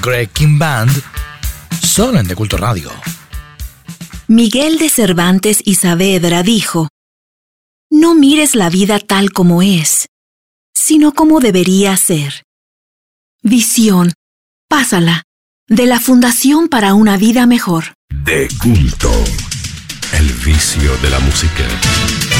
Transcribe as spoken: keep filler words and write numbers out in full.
Greg King Band, solo en De Culto Radio. Miguel de Cervantes y Saavedra dijo: no mires la vida tal como es, sino como debería ser. Visión, pásala, de la Fundación para una Vida Mejor. De Culto, el vicio de la música.